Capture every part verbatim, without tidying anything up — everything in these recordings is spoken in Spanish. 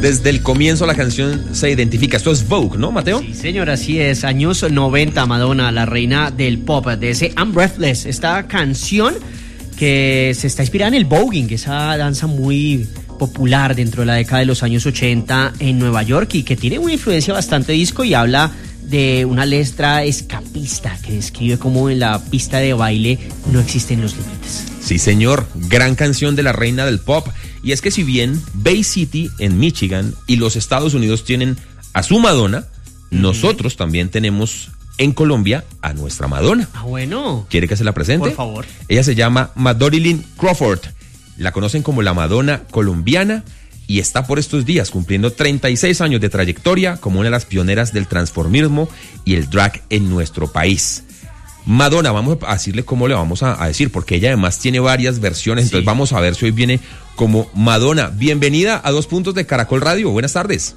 Desde el comienzo la canción se identifica. Esto es Vogue, ¿no, Mateo? Sí, señor, así es. Años noventa, Madonna, la reina del pop, de ese I'm Breathless. Esta canción que se está inspirada en el voguing, esa danza muy popular dentro de la década de los años ochenta en Nueva York y que tiene una influencia bastante disco y habla de una letra escapista que describe cómo en la pista de baile no existen los límites. Sí, señor, gran canción de la reina del pop. Y es que si bien Bay City en Michigan y los Estados Unidos tienen a su Madonna, mm. nosotros también tenemos en Colombia a nuestra Madonna. Ah, bueno. ¿Quiere que se la presente? Por favor. Ella se llama Madorilyn Crawford. La conocen como la Madonna colombiana y está por estos días cumpliendo treinta y seis años de trayectoria como una de las pioneras del transformismo y el drag en nuestro país. Madonna, vamos a decirle cómo le vamos a, a decir, porque ella además tiene varias versiones, sí. Entonces vamos a ver si hoy viene como Madonna. Bienvenida a Dos Puntos de Caracol Radio, buenas tardes.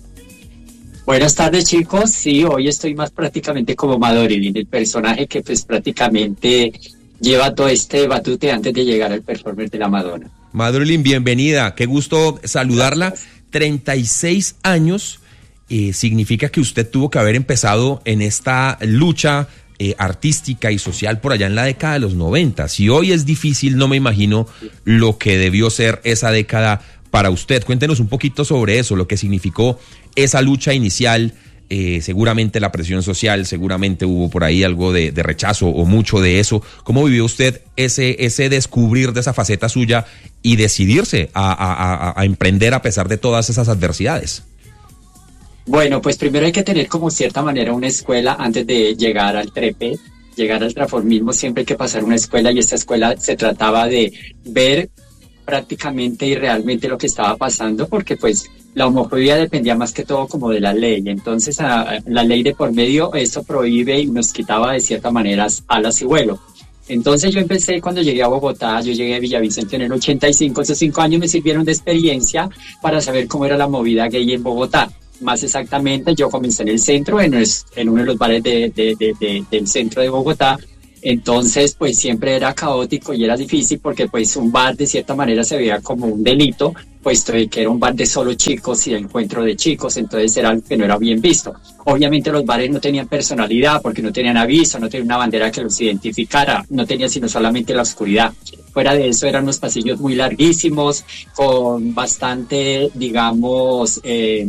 Buenas tardes, chicos. Sí, hoy estoy más prácticamente como Madorilyn, el personaje que pues prácticamente lleva todo este batute antes de llegar al performer de la Madonna. Madorilyn, bienvenida, qué gusto saludarla. Gracias. treinta y seis años, eh, significa que usted tuvo que haber empezado en esta lucha eh, artística y social por allá en la década de los noventa. Si hoy es difícil, no me imagino lo que debió ser esa década para usted. Cuéntenos un poquito sobre eso, lo que significó esa lucha inicial. Eh, seguramente la presión social, seguramente hubo por ahí algo de, de rechazo o mucho de eso. ¿Cómo vivió usted ese, ese descubrir de esa faceta suya y decidirse a, a, a, a emprender a pesar de todas esas adversidades? Bueno, pues primero hay que tener como cierta manera una escuela antes de llegar al trepe, llegar al transformismo. Siempre hay que pasar una escuela y esta escuela se trataba de ver prácticamente y realmente lo que estaba pasando, porque pues la homofobia dependía más que todo como de la ley. Entonces a, la ley de por medio eso prohíbe y nos quitaba de cierta manera alas y vuelo. Entonces yo empecé cuando llegué a Bogotá, yo llegué a Villavicencio en el ochenta y cinco, esos cinco años me sirvieron de experiencia para saber cómo era la movida gay en Bogotá. Más exactamente, yo comencé en el centro, en, el, en uno de los bares de, de, de, de, del centro de Bogotá. Entonces, pues siempre era caótico y era difícil porque pues un bar de cierta manera se veía como un delito, puesto que era un bar de solo chicos y de encuentro de chicos, entonces era algo que no era bien visto. Obviamente los bares no tenían personalidad porque no tenían aviso, no tenían una bandera que los identificara, no tenían sino solamente la oscuridad. Fuera de eso eran unos pasillos muy larguísimos, con bastante, digamos, eh,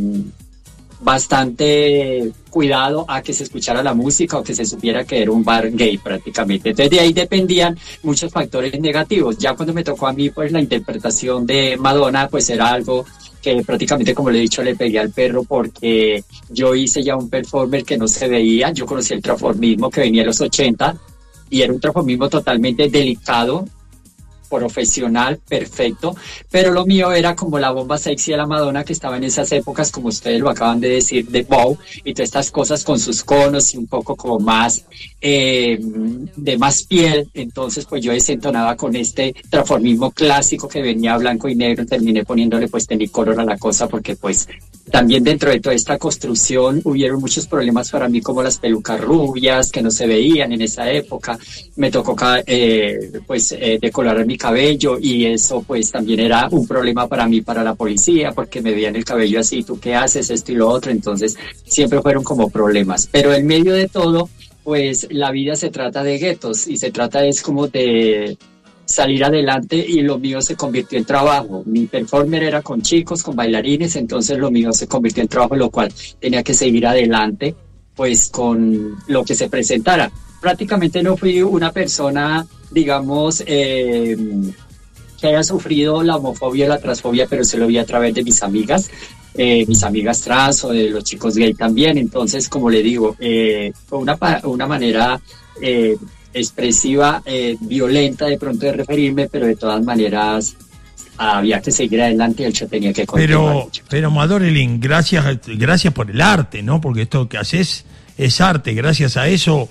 bastante cuidado a que se escuchara la música o que se supiera que era un bar gay prácticamente. Entonces de ahí dependían muchos factores negativos. Ya cuando me tocó a mí, pues la interpretación de Madonna, pues era algo que prácticamente, como le he dicho, le pegué al perro porque yo hice ya un performer que no se veía. Yo conocí el transformismo que venía en los ochenta y era un transformismo totalmente delicado, profesional, perfecto, pero lo mío era como la bomba sexy de la Madonna que estaba en esas épocas, como ustedes lo acaban de decir, de Vogue y todas estas cosas con sus conos y un poco como más eh, de más piel. Entonces pues yo desentonaba con este transformismo clásico que venía blanco y negro, terminé poniéndole pues tenicolor a la cosa porque pues también dentro de toda esta construcción hubieron muchos problemas para mí, como las pelucas rubias que no se veían en esa época. Me tocó eh, pues eh, decolorar mi cabello y eso pues también era un problema para mí, para la policía, porque me veían el cabello así, ¿tú qué haces? Esto y lo otro. Entonces siempre fueron como problemas, pero en medio de todo pues la vida se trata de guetos y se trata es como de salir adelante, y lo mío se convirtió en trabajo. Mi performer era con chicos, con bailarines, entonces lo mío se convirtió en trabajo, lo cual tenía que seguir adelante pues con lo que se presentara. Prácticamente no fui una persona, digamos, eh, que haya sufrido la homofobia o la transfobia, pero se lo vi a través de mis amigas, eh, mis amigas trans o de los chicos gay también. Entonces, como le digo, eh, fue una, una manera eh, expresiva, eh, violenta de pronto de referirme, pero de todas maneras había que seguir adelante y el show tenía que continuar. Pero, pero Madorilyn, gracias, gracias por el arte, ¿no? Porque esto que haces es arte. Gracias a eso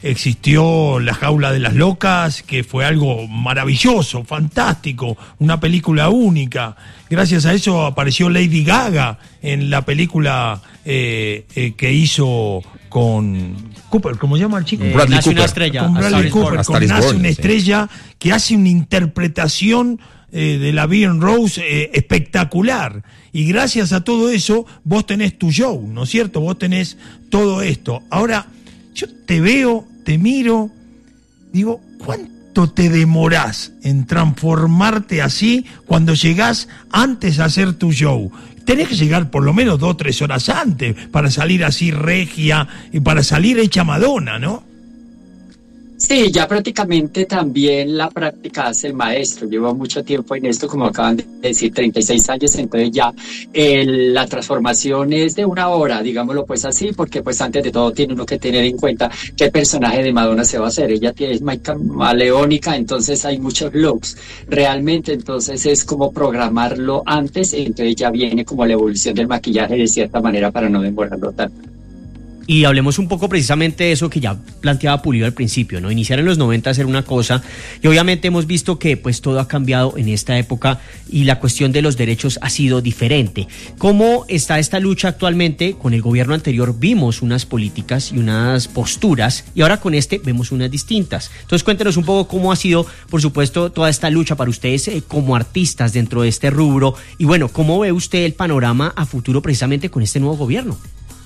existió La Jaula de las Locas, que fue algo maravilloso, fantástico, una película única. Gracias a eso apareció Lady Gaga en la película eh, eh, que hizo con Cooper, ¿cómo se llama el chico? Eh, Bradley nace una Cooper. estrella. Con A Bradley Star is Cooper, Born. con Star is nace Born, una sí. estrella que hace una interpretación eh, de la Bean Rose eh, espectacular. Y gracias a todo eso, vos tenés tu show, ¿no es cierto? Vos tenés todo esto. Ahora, yo te veo, te miro, digo, ¿cuánto te demorás en transformarte así cuando llegás antes a hacer tu show? Tenés que llegar por lo menos dos o tres horas antes para salir así regia y para salir hecha Madonna, ¿no? Sí, ya prácticamente también la práctica hace el maestro. Llevo mucho tiempo en esto, como acaban de decir, treinta y seis años, entonces ya el, la transformación es de una hora, digámoslo pues así, porque pues antes de todo tiene uno que tener en cuenta qué personaje de Madonna se va a hacer. Ella tiene, es camaleónica, entonces hay muchos looks realmente, entonces es como programarlo antes, entonces ya viene como la evolución del maquillaje de cierta manera para no demorarlo tanto. Y hablemos un poco precisamente de eso que ya planteaba Pulido al principio, ¿no? Iniciar en los noventa era una cosa y obviamente hemos visto que pues todo ha cambiado en esta época y la cuestión de los derechos ha sido diferente. ¿Cómo está esta lucha actualmente? Con el gobierno anterior vimos unas políticas y unas posturas y ahora con este vemos unas distintas. Entonces cuéntenos un poco cómo ha sido, por supuesto, toda esta lucha para ustedes eh, como artistas dentro de este rubro y bueno, ¿cómo ve usted el panorama a futuro precisamente con este nuevo gobierno?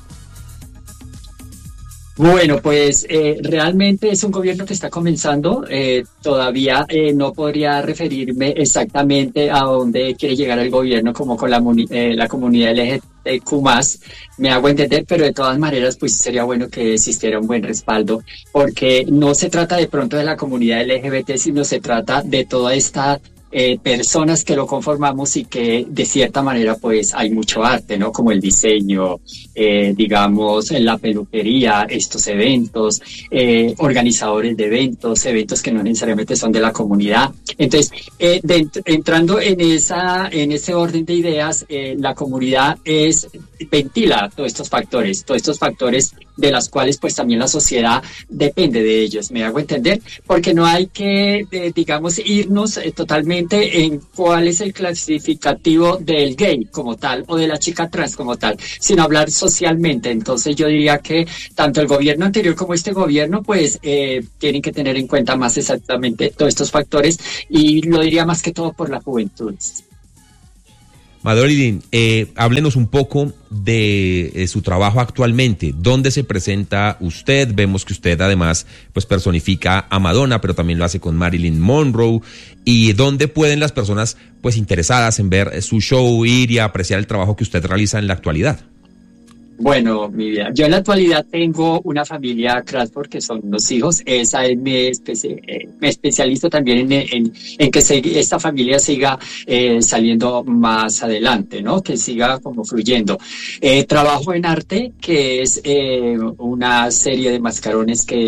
Bueno, pues eh, realmente es un gobierno que está comenzando. Eh, todavía eh, no podría referirme exactamente a dónde quiere llegar el gobierno como con la, eh, la comunidad L G B T Q más, me hago entender, pero de todas maneras pues sería bueno que existiera un buen respaldo, porque no se trata de pronto de la comunidad L G B T, sino se trata de toda esta Eh, personas que lo conformamos y que de cierta manera pues hay mucho arte, ¿no? Como el diseño, eh, digamos, la peluquería, estos eventos, eh, organizadores de eventos, eventos que no necesariamente son de la comunidad. Entonces, eh, de, entrando en esa, en ese orden de ideas, eh, la comunidad es ventila todos estos factores, todos estos factores de las cuales pues también la sociedad depende de ellos, me hago entender, porque no hay que, eh, digamos, irnos eh, totalmente en cuál es el clasificativo del gay como tal o de la chica trans como tal, sino hablar socialmente. Entonces yo diría que tanto el gobierno anterior como este gobierno pues eh, tienen que tener en cuenta más exactamente todos estos factores y lo diría más que todo por la juventud. Madeline, eh, háblenos un poco de, de su trabajo actualmente. ¿Dónde se presenta usted? Vemos que usted además pues personifica a Madonna, pero también lo hace con Marilyn Monroe. ¿Y dónde pueden las personas pues interesadas en ver su show ir y apreciar el trabajo que usted realiza en la actualidad? Bueno, mi vida, yo en la actualidad tengo una familia Cransford que son dos hijos. Esa es mi especie, eh, me especializo también en, en, en que se, esta familia siga eh, saliendo más adelante, ¿no? Que siga como fluyendo. Eh, trabajo en arte, que es eh, una serie de mascarones que